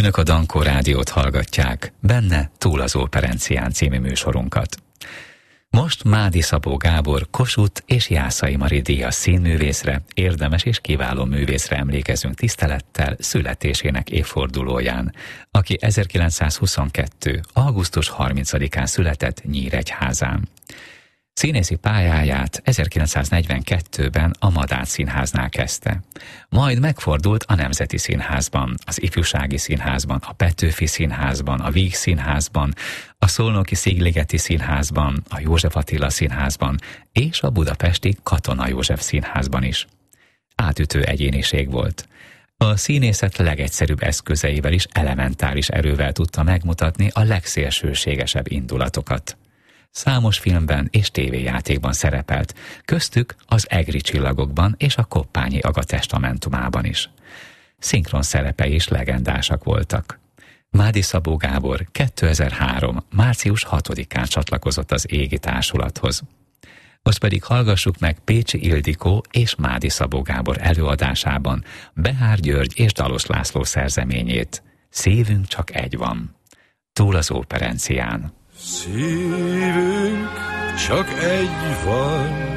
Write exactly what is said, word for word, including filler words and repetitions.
Önök a Dankó Rádiót hallgatják, benne Túl az Óperencián című műsorunkat. Most Mádi Szabó Gábor Kossuth és Jászai Mari díjas színművészre, érdemes és kiváló művészre emlékezünk tisztelettel születésének évfordulóján, aki ezerkilencszázhuszonkettő. augusztus harmincadikán született Nyíregyházán. Színészi pályáját ezerkilencszáznegyvenkettőben a Madách Színháznál kezdte. Majd megfordult a Nemzeti Színházban, az Ifjúsági Színházban, a Petőfi Színházban, a Víg Színházban, a Szolnoki Szigligeti Színházban, a József Attila Színházban és a budapesti Katona József Színházban is. Átütő egyéniség volt. A színészet legegyszerűbb eszközeivel is elementáris erővel tudta megmutatni a legszélsőségesebb indulatokat. Számos filmben és tévéjátékban szerepelt, köztük az Egri csillagokban és a Koppányi Aga testamentumában is. Szinkron szerepei is legendásak voltak. Mádi Szabó Gábor kétezer-három. március hatodikán csatlakozott az Égi Társulathoz. Most pedig hallgassuk meg Pécsi Ildikó és Mádi Szabó Gábor előadásában Behár György és Dalos László szerzeményét. Szívünk csak egy van. Túl az Óperencián. Szívünk csak egy van,